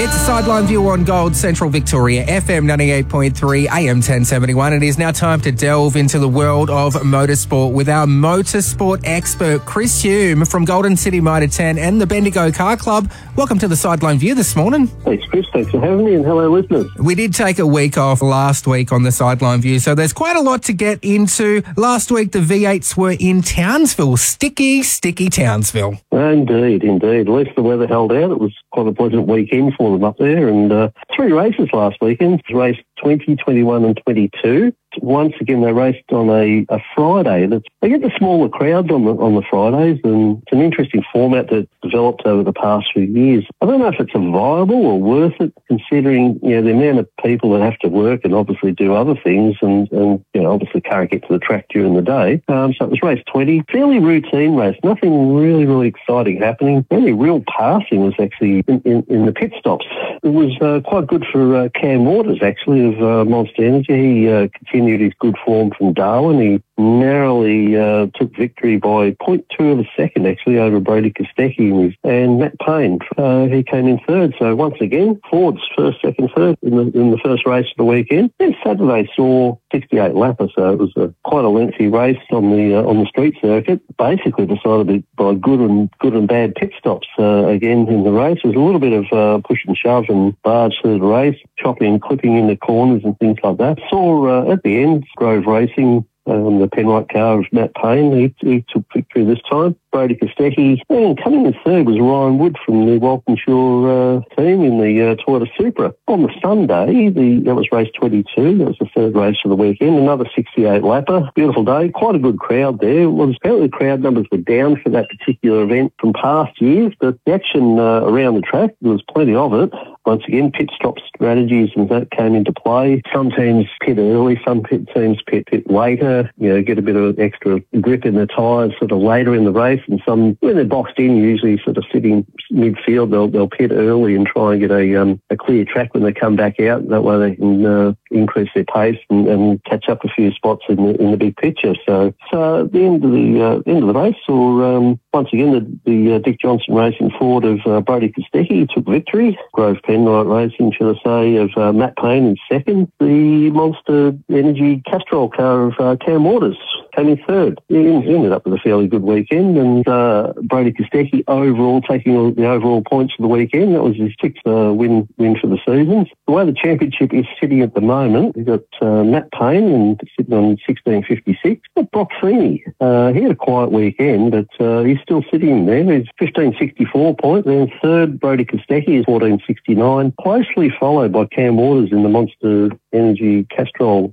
It's a Sideline View on Gold Central Victoria, FM 98.3, AM 1071. It is now time to delve into the world of motorsport with our motorsport expert, Chris Hume from Golden City Motor 10 and the Bendigo Car Club. Welcome to the Sideline View this morning. Thanks, Chris. Thanks for having me, and hello, listeners. We did take a week off last week on the Sideline View, so there's quite a lot to get into. Last week, the V8s were in Townsville. Sticky Townsville. Indeed. At least the weather held out. It was quite a pleasant weekend for them up there, and 3 races last weekend. Race 20, 21 and 22. Once again, they raced on a Friday. They get the smaller crowds on the Fridays, and it's an interesting format that developed over the past few years. I don't know if it's viable or worth it, considering the amount of people that have to work and obviously do other things, and obviously can't get to the track during the day. So it was race 20, fairly routine race, nothing really exciting happening. The only real passing was actually in the pit stops. It was quite good for Cam Waters, actually, of Monster Energy. He continued his good form from Darwin. He narrowly took victory by 0.2 of a second, actually, over Brody Kostecki and Matt Payne. He came in third. So once again, Ford's first, second, third in the first race of the weekend. Then Saturday saw 68 lapper, so it was quite a lengthy race on the street circuit. Basically decided by good and bad pit stops again in the race. There was a little bit of push and shove and barge through the race, chopping and clipping in the corners and things like that. Saw at the end Grove Racing, the Penrite car of Matt Payne. He took victory this time. Brody Kostecki. And coming in third was Ryan Wood from the Walkinshaw team in the Toyota Supra. On the Sunday, that was race 22. That was the third race of the weekend. Another 68 lapper. Beautiful day. Quite a good crowd there. Well, apparently the crowd numbers were down for that particular event from past years, but the action around the track, there was plenty of it. Once again, pit stop strategies and that came into play. Some teams pit early, some teams pit later, get a bit of extra grip in the tyres sort of later in the race, and some, when they're boxed in, usually sort of sitting midfield, they'll pit early and try and get a clear track when they come back out. That way they can increase their pace and catch up a few spots in the big picture. So at the end of the race, or once again, the Dick Johnson Racing Ford of Brody Kostecki took victory. Grove Penrite Racing, should I say, of Matt Payne in second. The Monster Energy Castrol car of Cam Waters came in third. He ended up with a fairly good weekend, and Brody Kostecki overall taking the overall points of the weekend. That was his 6th win for the season. The way the championship is sitting at the moment, we've got Matt Payne and sitting on 16.56. But Brock Feeney, he had a quiet weekend, but he's still sitting there. He's 15.64 points. Then third, Brody Kostecki is 14.69, closely followed by Cam Waters in the Monster Energy Castrol,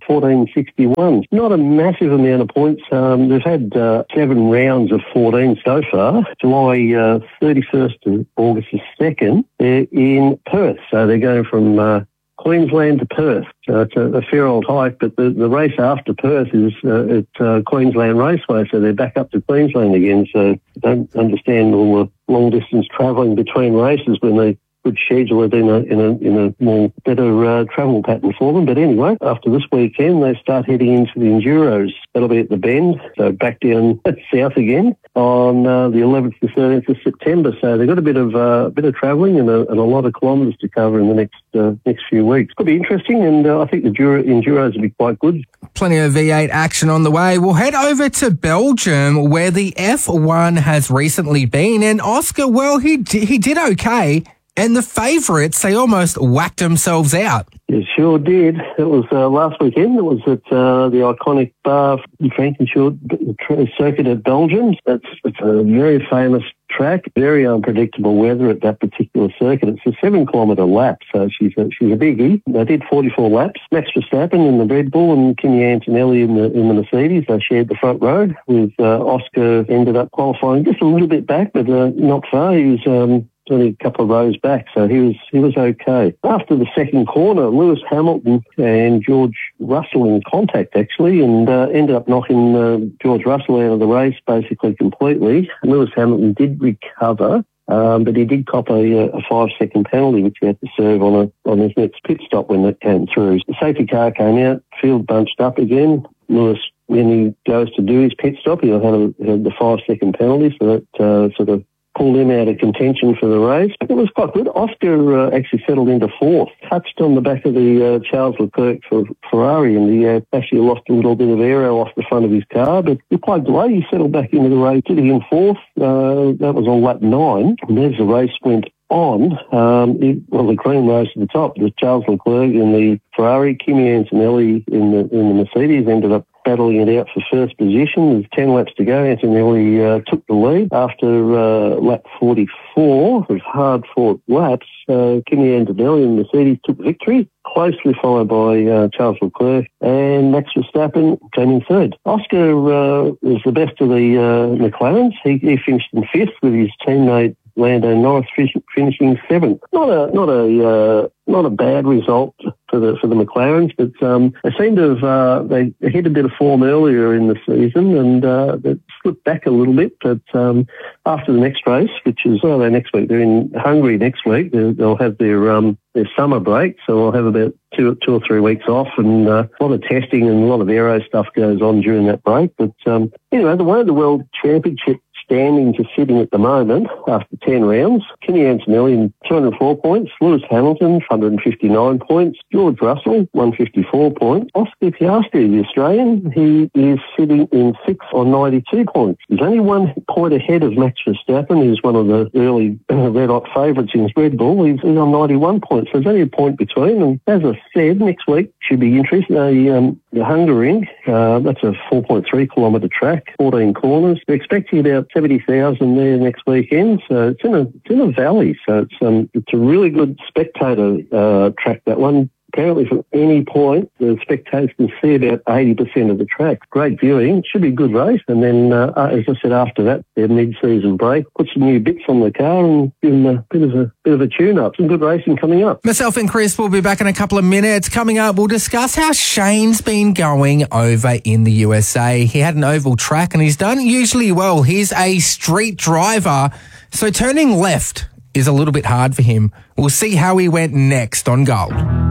14.61. Not a massive amount of points. They've had 7 rounds of 14 so far. July 31st to August 2nd, they're in Perth. So they're going from Queensland to Perth. So it's a fair old hike, but the race after Perth is at Queensland Raceway, so they're back up to Queensland again. So I don't understand all the long-distance travelling between races when they could schedule it in a more better travel pattern for them. But anyway, after this weekend, they start heading into the Enduros. That'll be at the Bend, so back down south again on the 11th to 13th of September. So they've got a bit of travelling and a lot of kilometres to cover in the next few weeks. Could be interesting, and I think the Enduros will be quite good. Plenty of V8 action on the way. We'll head over to Belgium, where the F1 has recently been, and Oscar, well, he did okay. And the favourites, they almost whacked themselves out. It sure did. It was last weekend. It was at the iconic Frankenshire circuit at Belgium. It's a very famous track, very unpredictable weather at that particular circuit. It's a 7-kilometre lap, so she's a biggie. They did 44 laps. Max Verstappen in the Red Bull and Kimi Antonelli in the Mercedes. They shared the front row with Oscar ended up qualifying just a little bit back, but not far. He was only a couple of rows back, so he was okay. After the second corner, Lewis Hamilton and George Russell in contact, actually, and ended up knocking George Russell out of the race basically completely. Lewis Hamilton did recover, but he did cop a 5-second penalty, which he had to serve on his next pit stop when it came through. The safety car came out, field bunched up again. Lewis, when he goes to do his pit stop, he'll have the 5-second penalty, so that sort of pulled him out of contention for the race. It was quite good. Oscar actually settled into fourth, touched on the back of the Charles Leclerc for Ferrari, and he actually lost a little bit of aero off the front of his car, but he plugged away. He settled back into the race, sitting in fourth. That was on lap 9, and as the race went on, the cream rose to the top. It was Charles Leclerc in the Ferrari, Kimi Antonelli in the Mercedes ended up battling it out for first position. With 10 laps to go, Antonelli took the lead. After lap 44, with hard-fought laps, Kimi Antonelli in the Mercedes took victory, closely followed by Charles Leclerc, and Max Verstappen came in third. Oscar was the best of the McLarens. He finished in fifth with his teammate Lando Norris finishing seventh. Not a bad result for the McLarens, but they seem to have they hit a bit of form earlier in the season and they slipped back a little bit. But after the next race, which is next week, they're in Hungary next week. They'll have their summer break, so they'll have about two or 3 weeks off, and a lot of testing and a lot of aero stuff goes on during that break. But anyway, the way the World Championship standings are sitting at the moment after 10 rounds. Kimi Antonelli 204 points, Lewis Hamilton 159 points, George Russell 154 points. Oscar Piastri, the Australian, he is sitting in 6th on 92 points. He's only 1 point ahead of Max Verstappen, who's one of the early red-hot favourites in Red Bull. He's on 91 points, so there's only a point between. And as I said, next week should be interesting. The Hungaroring, that's a 4.3 kilometre track, 14 corners. They're expecting about 70,000 there next weekend, so it's in a valley. So it's a really good spectator track, that one. Apparently, from any point, the spectators can see about 80% of the track. Great viewing. Should be a good race. And then, as I said, after that, their mid-season break, put some new bits on the car and give them a bit of a tune-up. Some good racing coming up. Myself and Chris will be back in a couple of minutes. Coming up, we'll discuss how Shane's been going over in the USA. He had an oval track and he's done usually well. He's a street driver, so turning left is a little bit hard for him. We'll see how he went next on Gold.